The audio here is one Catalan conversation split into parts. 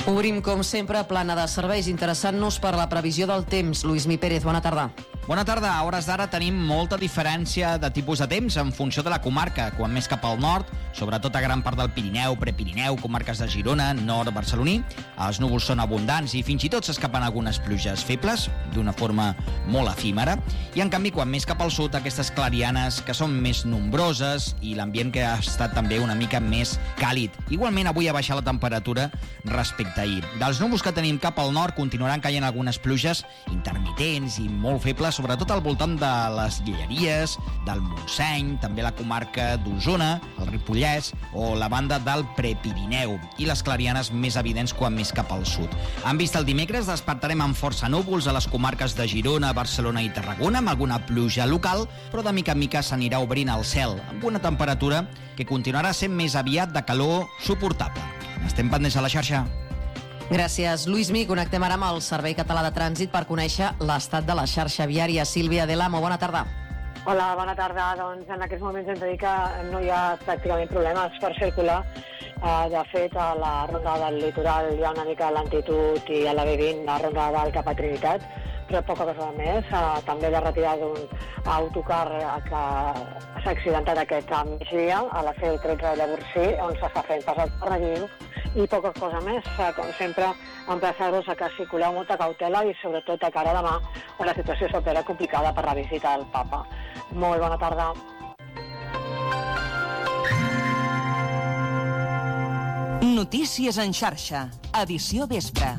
Obrim, com sempre, plana de serveis, interessant-nos per la previsió del temps. Lluís Pérez, bona tarda. Bona tarda. A hores d'ara tenim molta diferència de tipus de temps en funció de la comarca. Quan més cap al nord, sobretot a gran part del Pirineu, Prepirineu, comarques de Girona, nord barceloní, els núvols són abundants i fins i tot s'escapen algunes pluges febles, d'una forma molt efímera. I en canvi, quan més cap al sud, aquestes clarianes que són més nombroses i l'ambient que ha estat també una mica més càlid. Igualment, avui ha baixat la temperatura respecte a ahir. Dels núvols que tenim cap al nord continuaran caient algunes pluges intermitents i molt febles, sobretot al voltant de les Guilleries, del Montseny, també la comarca d'Osona, el Ripollès o la banda del Prepirineu, i les clarianes més evidents quan més cap al sud. En vista el dimecres, despertarem amb força núvols a les comarques de Girona, Barcelona i Tarragona, amb alguna pluja local, però de mica en mica s'anirà obrint el cel, amb una temperatura que continuarà sent més aviat de calor suportable. Estem pendents a la xarxa. Gràcies, Lluís. Connectem ara amb el Servei Català de Trànsit per conèixer l'estat de la xarxa viària. Sílvia Delamo, bona tarda. Hola, bona tarda. Doncs en aquests moments hem de dir que no hi ha pràcticament problemes per circular. De fet, a la ronda del litoral hi ha una mica de lentitud i a la B20 la ronda del cap a Trinitat, però poca cosa més. També de retirada d'un autocar que s'ha accidentat aquest migdia a la C13 de Llavorsí, on s'està fent passat per Reguiu, i poca cosa més. Com sempre, emplaçar-vos a que circuleu molta cautela i sobretot a cara demà, on la situació s'opera complicada per la visita del papa. Molt bona tarda. Notícies en xarxa, edició vespre.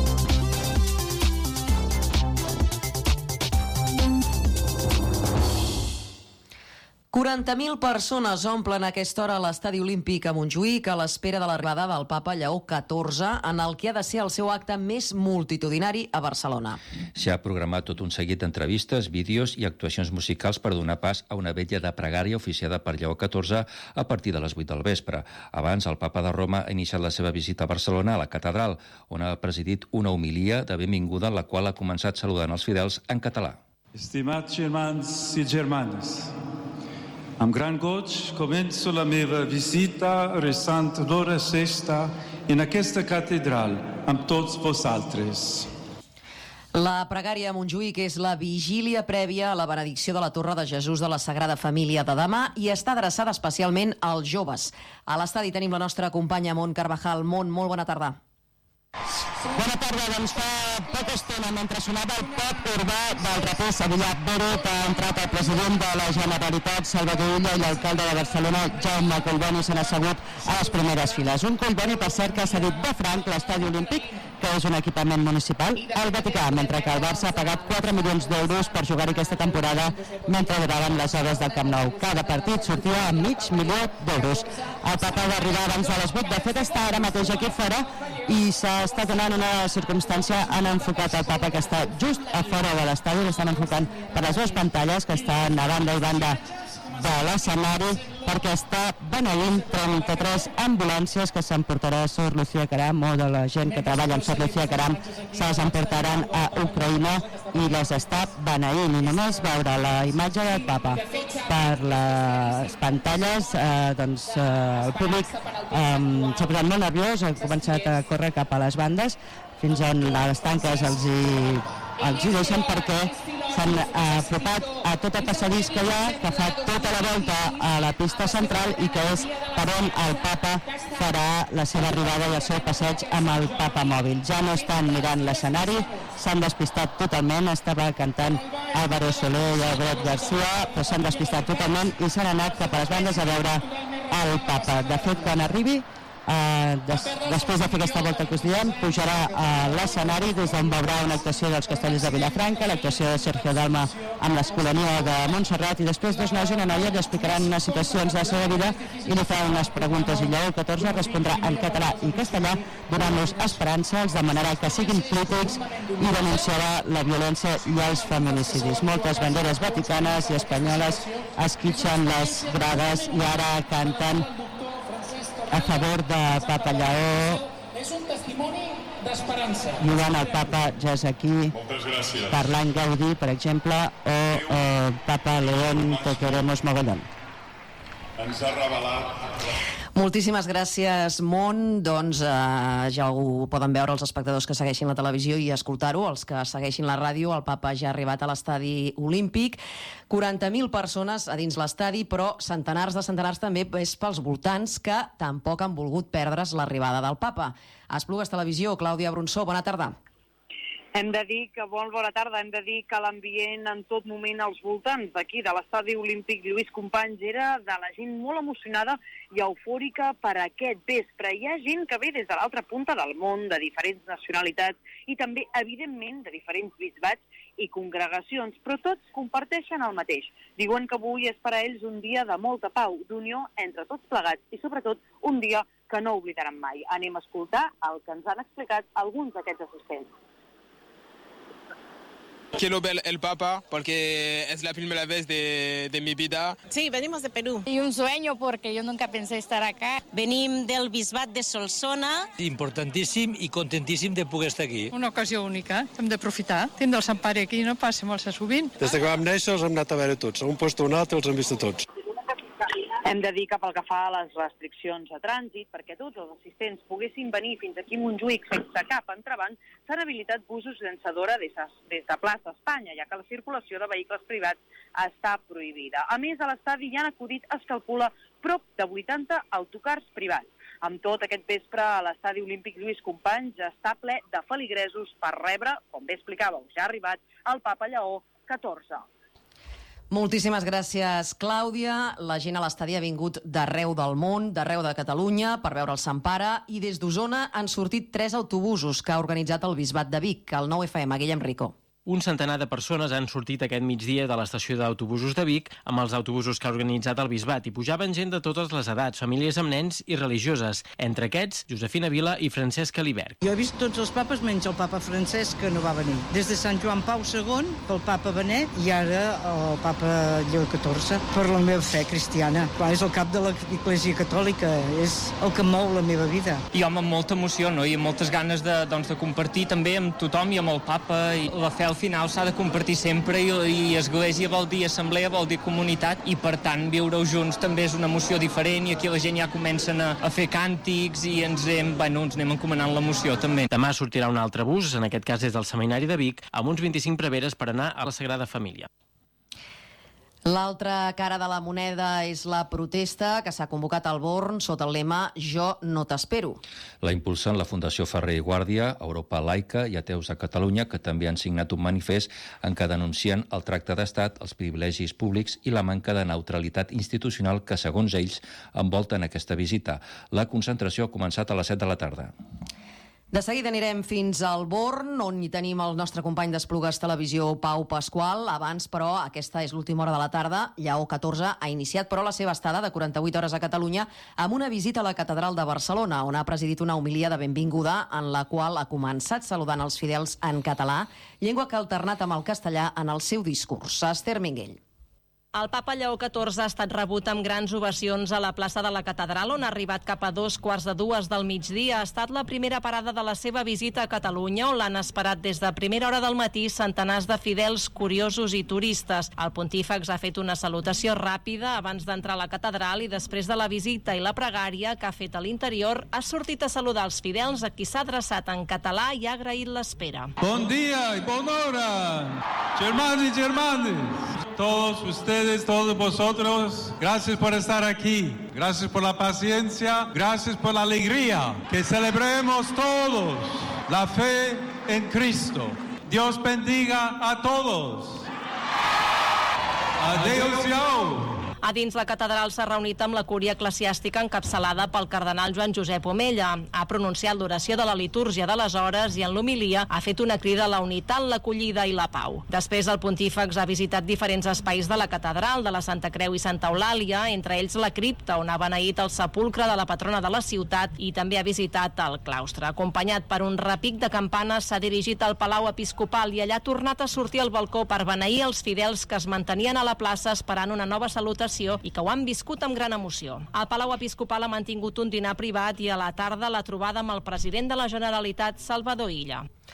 40.000 persones omplen a aquesta hora a l'Estadi Olímpic a Montjuïc a l'espera de l'arribada del papa Lleó XIV, en el que ha de ser el seu acte més multitudinari a Barcelona. S'ha programat tot un seguit d'entrevistes, vídeos i actuacions musicals per donar pas a una vetlla de pregària oficiada per Lleó XIV a partir de les 8 del vespre. Abans, el papa de Roma ha iniciat la seva visita a Barcelona, a la catedral, on ha presidit una homilia de benvinguda en la qual ha començat saludant els fidels en català. Estimats germans i germanes, amb gran goig començo la meva visita resant l'hora sexta en aquesta catedral amb tots vosaltres. La pregària a Montjuïc és la vigília prèvia a la benedicció de la Torre de Jesús de la Sagrada Família de demà i està adreçada especialment als joves. A l'estadi tenim la nostra companya Mont Carvajal. Mont, molt bona tarda. Bona tarda, doncs fa poca estona, mentre sonava el pop urbà del raper sevillà Boro, que ha entrat el president de la Generalitat, Salvador Illa, i l'alcalde de Barcelona, Jaume Collboni, s'han assegut a les primeres files. Un Collboni, per cert, que ha cedit de franc l'estadi olímpic, que és un equipament municipal, al Vaticà, mentre que el Barça ha pagat 4 milions d'euros per jugar aquesta temporada mentre duraven les hores del Camp Nou. Cada partit sortia amb $500,000. El papa va arribar abans de les 8, de fet està ara mateix aquí fora, i s'ha estat donant una circumstància, han enfocat el papa que està just a fora de l'estadi, l'estan enfocant per les dues pantalles que estan a banda i banda de l'escenari, perquè està beneint 33 ambulàncies que s'emportarà a Sor Lucía Caram, o de la gent que treballa amb Sor Lucía Caram se les emportaran a Ucraïna i les està beneint. I només veure la imatge del papa per les pantalles, doncs el públic s'ha posat molt nerviós, ha començat a córrer cap a les bandes fins on les tanques els hi deixen, perquè s'han apropat a tot el passadís que hi ha, que fa tota la volta a la pista central i que és per on el papa farà la seva arribada i el seu passeig amb el papa mòbil. Ja no estan mirant l'escenari, s'han despistat totalment, estava cantant Álvaro Soler i Albert García, però s'han despistat totalment i s'han anat cap a les bandes a veure el papa. De fet, quan arribi, després de fer aquesta volta que us diem, pujarà a l'escenari des d'on veurà una actuació dels Castellers de Vilafranca, l'actuació de Sergio Dalma amb l'Escolania de Montserrat, i després dos nois i una noia li explicaran unes situacions de la seva vida i li faran unes preguntes, i Lleó XIV respondrà en català i castellà donant-los esperança, els demanarà que siguin crítics i denunciarà la violència i els feminicidis. Moltes banderes vaticanes i espanyoles esquitxen les grades i ara canten a favor de Papa Lleó. És un testimoni d'esperança. Lluant el papa ja és aquí, parlant Gaudí, per exemple, o Papa León, te queremos mogollón. Ens ha revelat Moltíssimes gràcies, Mont. Doncs ja ho poden veure els espectadors que segueixin la televisió i escoltar-ho, els que segueixin la ràdio. El papa ja ha arribat a l'estadi olímpic. 40.000 persones a dins l'estadi, però centenars de centenars també és pels voltants, que tampoc han volgut perdre's l'arribada del papa. A Esplugues Televisió, Clàudia Bronsó, bona tarda. Hem de dir que, bona tarda, hem de dir que l'ambient en tot moment als voltants d'aquí, de l'estadi olímpic Lluís Companys, era de la gent molt emocionada i eufòrica per aquest vespre. Hi ha gent que ve des de l'altra punta del món, de diferents nacionalitats i també, evidentment, de diferents bisbats i congregacions, però tots comparteixen el mateix. Diuen que avui és per a ells un dia de molta pau, d'unió entre tots plegats i, sobretot, un dia que no oblidaran mai. Anem a escoltar el que ens han explicat alguns d'aquests assistents. Quiero ver el Papa porque es la primera vez de mi vida. Sí, venimos de Perú. Y un sueño porque yo nunca pensé estar acá. Venim del Bisbat de Solsona. Importantíssim i contentíssim de poder estar aquí. Una ocasió única, hem d'aprofitar. Tindre el Sant Pare aquí no passa molt sovint. Des que vam néixer els hem anat a veure tots. A un lloc o un altre els hem vist a tots. Hem de dir que pel que fa a les restriccions a trànsit, perquè tots els assistents poguessin venir fins aquí a Montjuïc sense cap entrebanc, s'han habilitat busos llançadora des de plaça Espanya, ja que la circulació de vehicles privats està prohibida. A més, a l'estadi hi han acudit, es calcula, prop de 80 autocars privats. Amb tot, aquest vespre a l'estadi olímpic Lluís Companys està ple de feligresos per rebre, com bé explicàveu, ja ha arribat el Papa Lleó XIV. Moltíssimes gràcies, Clàudia. La gent a l'estadi ha vingut d'arreu del món, d'arreu de Catalunya, per veure el Sant Pare, i des d'Osona han sortit 3 autobusos que ha organitzat el Bisbat de Vic, el 9FM, Guillem Rico. Un centenar de persones han sortit aquest migdia de l'estació d'autobusos de Vic amb els autobusos que ha organitzat el Bisbat i pujaven gent de totes les edats, famílies amb nens i religioses. Entre aquests, Josefina Vila i Francesc Alibert. Jo he vist tots els papes menys el papa Francesc, que no va venir. Des de Sant Joan Pau II, pel papa Benet, i ara el papa Lleó XIV, per la meva fe cristiana. Clar, és el cap de l'Església Catòlica, és el que mou la meva vida. I home, amb molta emoció, no? I amb moltes ganes de compartir també amb tothom i amb el papa. I la fe al final s'ha de compartir sempre i església vol dir assemblea, vol dir comunitat i per tant viure-ho junts també és una emoció diferent i aquí la gent ja comencen a fer càntics i ens anem encomanant l'emoció també. Demà sortirà un altre bus, en aquest cas des del Seminari de Vic, amb uns 25 preveres per anar a la Sagrada Família. L'altra cara de la moneda és la protesta que s'ha convocat al Born sota el lema Jo no t'espero. La impulsen la Fundació Ferrer i Guàrdia, Europa Laica i Ateus a Catalunya, que també han signat un manifest en què denuncien el tracte d'estat, els privilegis públics i la manca de neutralitat institucional que, segons ells, envolten aquesta visita. La concentració ha començat a les 7 de la tarda. De seguida anirem fins al Born, on hi tenim el nostre company d'Esplugues Televisió, Pau Pasqual. Abans, però, aquesta és l'última hora de la tarda. Lleó XIV ha iniciat, però, la seva estada de 48 hores a Catalunya amb una visita a la Catedral de Barcelona, on ha presidit una homilia de benvinguda en la qual ha començat saludant els fidels en català, llengua que ha alternat amb el castellà en el seu discurs. Esther Minguell. El papa Lleó XIV ha estat rebut amb grans ovacions a la plaça de la Catedral, on ha arribat cap a 2:45 del migdia. Ha estat la primera parada de la seva visita a Catalunya, on l'han esperat des de primera hora del matí centenars de fidels, curiosos i turistes. El pontífex ha fet una salutació ràpida abans d'entrar a la Catedral i després de la visita i la pregària que ha fet a l'interior, ha sortit a saludar els fidels a qui s'ha adreçat en català i ha agraït l'espera. Bon dia i bona hora, germans y germanes. Todos ustedes, todos vosotros, gracias por estar aquí, gracias por la paciencia, gracias por la alegría, que celebremos todos la fe en Cristo. Dios bendiga a todos. Adéu-siau. A dins la catedral s'ha reunit amb la cúria eclesiàstica encapçalada pel cardenal Joan Josep Omella. Ha pronunciat l'oració de la litúrgia de les hores i en l'homilia ha fet una crida a la unitat, l'acollida i la pau. Després el pontífex ha visitat diferents espais de la catedral, de la Santa Creu i Santa Eulàlia, entre ells la cripta, on ha beneït el sepulcre de la patrona de la ciutat i també ha visitat el claustre. Acompanyat per un repic de campanes, s'ha dirigit al Palau Episcopal i allà ha tornat a sortir al balcó per beneir els fidels que es mantenien a la plaça esperant una nova salutació i que ho han viscut amb gran emoció. El Palau Episcopal ha mantingut un dinar privat i a la tarda la trobada amb el president de la Generalitat, Salvador Illa.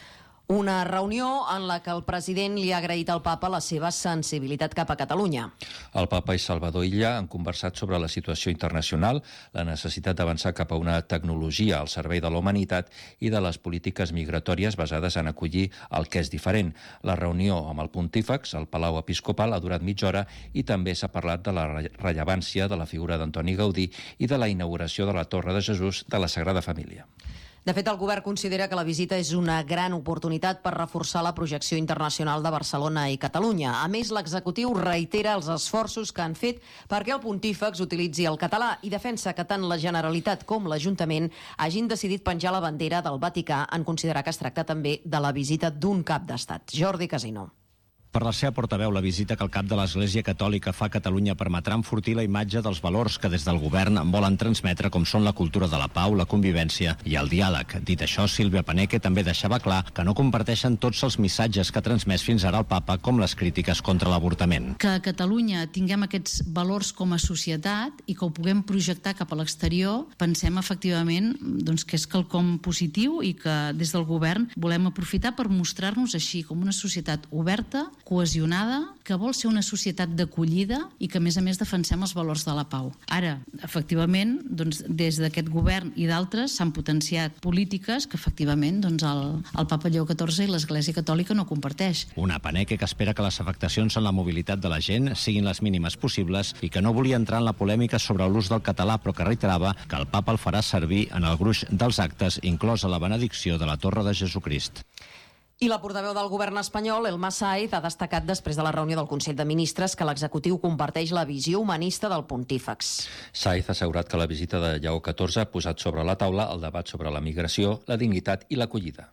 Una reunió en la que el president li ha agraït al papa la seva sensibilitat cap a Catalunya. El papa i Salvador Illa han conversat sobre la situació internacional, la necessitat d'avançar cap a una tecnologia al servei de la humanitat i de les polítiques migratòries basades en acollir el que és diferent. La reunió amb el pontífex, al Palau Episcopal, ha durat mitja hora i també s'ha parlat de la rellevància de la figura d'Antoni Gaudí i de la inauguració de la Torre de Jesús de la Sagrada Família. De fet, el govern considera que la visita és una gran oportunitat per reforçar la projecció internacional de Barcelona i Catalunya. A més, l'executiu reitera els esforços que han fet perquè el pontífex utilitzi el català i defensa que tant la Generalitat com l'Ajuntament hagin decidit penjar la bandera del Vaticà en considerar que es tracta també de la visita d'un cap d'estat. Jordi Casino. Per la seva portaveu, la visita que el cap de l'Església Catòlica fa a Catalunya permetrà enfortir la imatge dels valors que des del govern volen transmetre, com són la cultura de la pau, la convivència i el diàleg. Dit això, Sílvia Paneque també deixava clar que no comparteixen tots els missatges que ha transmès fins ara el papa, com les crítiques contra l'avortament. Que a Catalunya tinguem aquests valors com a societat i que ho puguem projectar cap a l'exterior, pensem efectivament que és quelcom positiu i que des del govern volem aprofitar per mostrar-nos així, com una societat oberta, cohesionada, que vol ser una societat d'acollida i que, a més defensem els valors de la pau. Ara, efectivament, des d'aquest govern i d'altres s'han potenciat polítiques que, efectivament, el papa Lleó XIV i l'Església Catòlica no comparteix. Una Paneque que espera que les afectacions en la mobilitat de la gent siguin les mínimes possibles i que no volia entrar en la polèmica sobre l'ús del català, però que reiterava que el papa el farà servir en el gruix dels actes, inclosa la benedicció de la Torre de Jesucrist. I la portaveu del govern espanyol, Elma Sáez, ha destacat després de la reunió del Consell de Ministres que l'executiu comparteix la visió humanista del pontífex. Sáez ha assegurat que la visita de Lleó XIV ha posat sobre la taula el debat sobre la migració, la dignitat i l'acollida.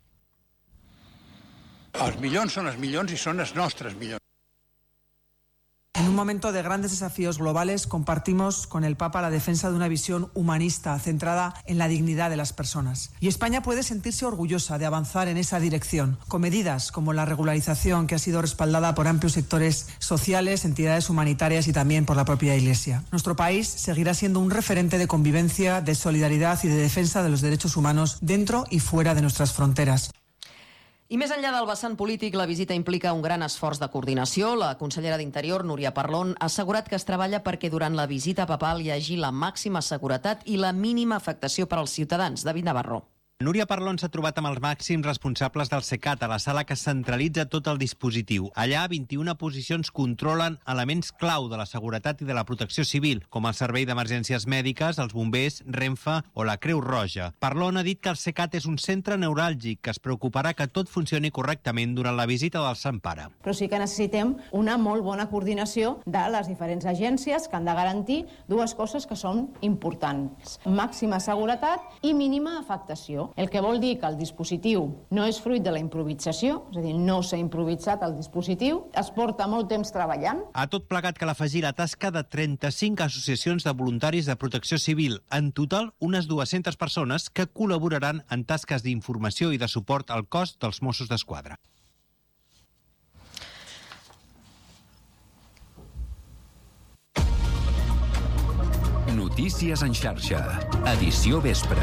Els millors són els millors i són els nostres millors. En un momento de grandes desafíos globales, compartimos con el Papa la defensa de una visión humanista centrada en la dignidad de las personas. Y España puede sentirse orgullosa de avanzar en esa dirección, con medidas como la regularización, que ha sido respaldada por amplios sectores sociales, entidades humanitarias y también por la propia Iglesia. Nuestro país seguirá siendo un referente de convivencia, de solidaridad y de defensa de los derechos humanos dentro y fuera de nuestras fronteras. I més enllà del vessant polític, la visita implica un gran esforç de coordinació. La consellera d'Interior, Núria Parlon, ha assegurat que es treballa perquè durant la visita papal hi hagi la màxima seguretat i la mínima afectació per als ciutadans. David Navarro. Núria Parlon s'ha trobat amb els màxims responsables del CECAT a la sala que centralitza tot el dispositiu. Allà, 21 posicions controlen elements clau de la seguretat i de la protecció civil, com el Servei d'Emergències Mèdiques, els bombers, Renfe o la Creu Roja. Parlon ha dit que el CECAT és un centre neuràlgic que es preocuparà que tot funcioni correctament durant la visita del Sant Pare. Però sí que necessitem una molt bona coordinació de les diferents agències que han de garantir dues coses que són importants. Màxima seguretat i mínima afectació. El que vol dir que el dispositiu no és fruit de la improvisació, és a dir, no s'ha improvisat el dispositiu, es porta molt temps treballant. A tot plegat cal afegir la tasca de 35 associacions de voluntaris de protecció civil. En total, unes 200 persones que col·laboraran en tasques d'informació i de suport al cos dels Mossos d'Esquadra. Notícies en xarxa. Edició vespre.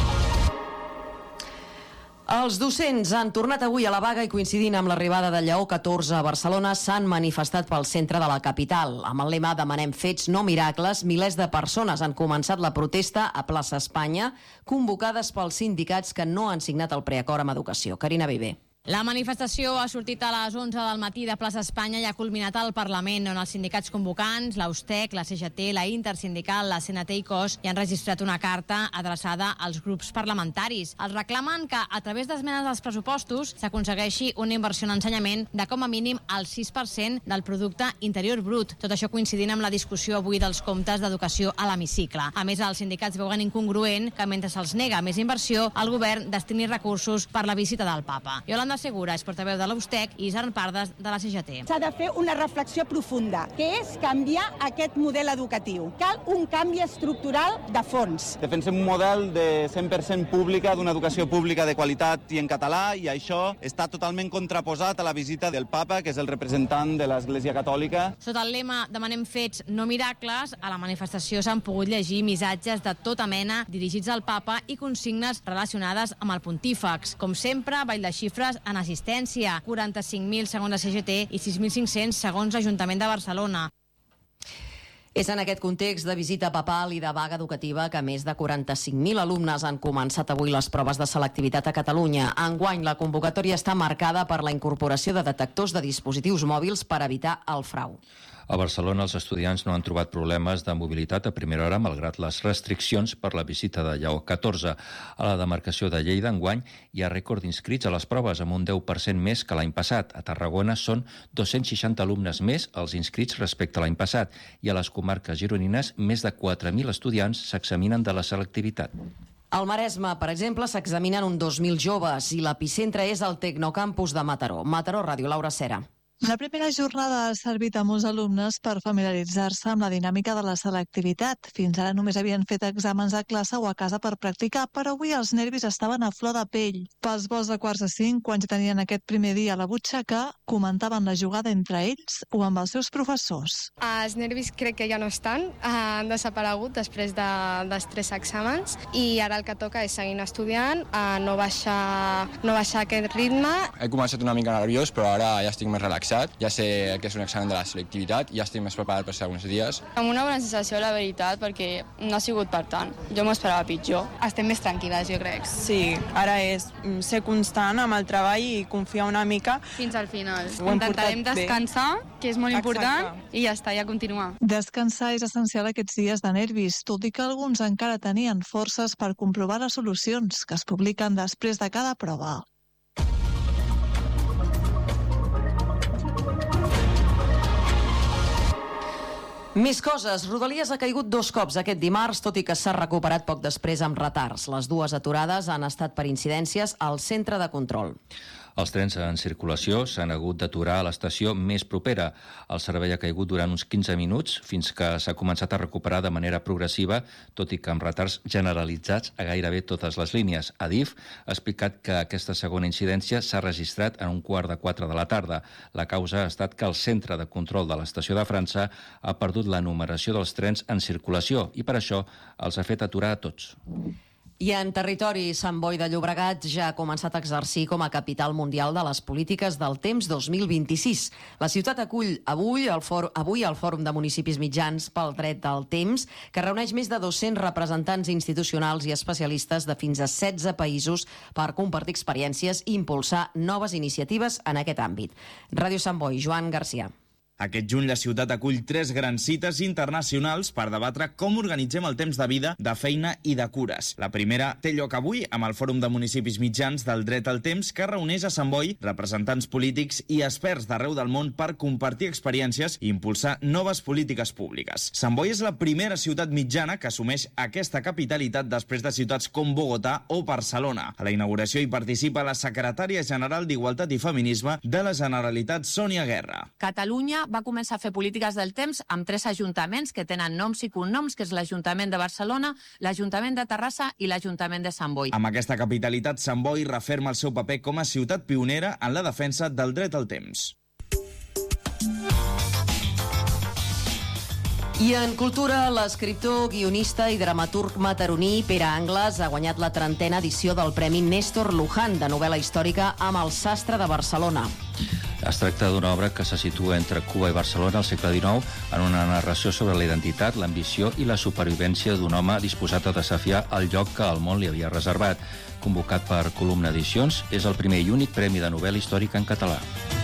Els docents han tornat avui a la vaga i coincidint amb l'arribada de Lleó XIV a Barcelona s'han manifestat pel centre de la capital. Amb el lema "Demanem fets, no miracles", milers de persones han començat la protesta a Plaça Espanya, convocades pels sindicats que no han signat el preacord amb Educació. Carina Viver. La manifestació ha sortit a les 11 del matí de Plaça Espanya i ha culminat al Parlament, on els sindicats convocants, l'Austec, la CGT, la Intersindical, la CNT i COS, hi han registrat una carta adreçada als grups parlamentaris. Els reclamen que, a través d'esmenes als pressupostos, s'aconsegueixi una inversió en ensenyament de com a mínim el 6% del producte interior brut. Tot això coincidint amb la discussió avui dels comptes d'educació a l'hemicicle. A més, els sindicats veuen incongruent que, mentre se'ls nega més inversió, el govern destini recursos per la visita del papa. Yolanda Segura és portaveu de l'Austec i Isern Pardes de la CGT. S'ha de fer una reflexió profunda, que és canviar aquest model educatiu. Cal un canvi estructural de fons. Defensem un model de 100% pública, d'una educació pública de qualitat i en català, i això està totalment contraposat a la visita del papa, que és el representant de l'Església Catòlica. Sota el lema "Demanem fets, no miracles", a la manifestació s'han pogut llegir missatges de tota mena dirigits al papa i consignes relacionades amb el pontífex. Com sempre, ball de xifres en assistència, 45.000 segons la CGT i 6.500 segons l'Ajuntament de Barcelona. És en aquest context de visita papal i de vaga educativa que més de 45.000 alumnes han començat avui les proves de selectivitat a Catalunya. Enguany, la convocatòria està marcada per la incorporació de detectors de dispositius mòbils per evitar el frau. A Barcelona, els estudiants no han trobat problemes de mobilitat a primera hora, malgrat les restriccions per la visita de Lleó XIV. A la demarcació de Lleida, enguany, hi ha rècord d'inscrits a les proves, amb un 10% més que l'any passat. A Tarragona són 260 alumnes més els inscrits respecte a l'any passat, i a les comarques gironines, més de 4.000 estudiants s'examinen de la selectivitat. Al Maresme, per exemple, s'examinen uns 2.000 joves i l'epicentre és el Tecnocampus de Mataró. Mataró Ràdio, Laura Cera. La primera jornada ha servit a molts alumnes per familiaritzar-se amb la dinàmica de la selectivitat. Fins ara només havien fet exàmens a classe o a casa per practicar, però avui els nervis estaven a flor de pell. Pels vols de quarts de 5, quan ja tenien aquest primer dia a la butxaca, comentaven la jugada entre ells o amb els seus professors. Els nervis crec que ja no estan, han desaparegut després dels 3 exàmens i ara el que toca és seguir estudiant, no baixar aquest ritme. He començat una mica nerviós, però ara ja estic més relaxat. Ja sé que és un examen de la selectivitat i ja estic més preparat per segons dies. Amb una bona sensació, la veritat, perquè no ha sigut per tant. Jo m'ho esperava pitjor. Estem més tranquil·les, jo crec. Sí, ara és ser constant amb el treball i confiar una mica. Fins al final. Intentarem descansar, que és molt important, i ja està, ja continuar. Descansar és essencial aquests dies de nervis, tot i que alguns encara tenien forces per comprovar les solucions que es publiquen després de cada prova. Més coses. Rodalies ha caigut 2 cops aquest dimarts, tot i que s'ha recuperat poc després amb retards. Les 2 aturades han estat per incidències al centre de control. Els trens en circulació s'han hagut d'aturar a l'estació més propera. El servei ha caigut durant uns 15 minuts fins que s'ha començat a recuperar de manera progressiva, tot i que amb retards generalitzats a gairebé totes les línies. Adif ha explicat que aquesta segona incidència s'ha registrat en 3:45 de la tarda. La causa ha estat que el centre de control de l'estació de França ha perdut la numeració dels trens en circulació i per això els ha fet aturar a tots. I en territori, Sant Boi de Llobregat ja ha començat a exercir com a capital mundial de les polítiques del temps 2026. La ciutat acull avui el Fòrum de Municipis Mitjans pel Dret del Temps, que reuneix més de 200 representants institucionals i especialistes de fins a 16 països per compartir experiències i impulsar noves iniciatives en aquest àmbit. Ràdio Sant Boi, Joan Garcia. Aquest juny la ciutat acull 3 grans cites internacionals per debatre com organitzem el temps de vida, de feina i de cures. La primera té lloc avui amb el Fòrum de Municipis Mitjans del Dret al Temps, que reuneix a Sant Boi representants polítics i experts d'arreu del món per compartir experiències i impulsar noves polítiques públiques. Sant Boi és la primera ciutat mitjana que assumeix aquesta capitalitat després de ciutats com Bogotà o Barcelona. A la inauguració hi participa la secretària general d'Igualtat i Feminisme de la Generalitat, Sònia Guerra. Catalunya va començar a fer polítiques del temps amb 3 ajuntaments que tenen noms i cognoms, que és l'Ajuntament de Barcelona, l'Ajuntament de Terrassa i l'Ajuntament de Sant Boi. Amb aquesta capitalitat, Sant Boi referma el seu paper com a ciutat pionera en la defensa del dret al temps. I en cultura, l'escriptor, guionista i dramaturg mataroní Pere Angles ha guanyat la 30a edició del Premi Néstor Luján de novel·la històrica amb El sastre de Barcelona. Es tracta d'una obra que se situa entre Cuba i Barcelona al segle XIX en una narració sobre la identitat, l'ambició i la supervivència d'un home disposat a desafiar el lloc que el món li havia reservat. Convocat per Columna Edicions, és el primer i únic premi de novel·la històrica en català.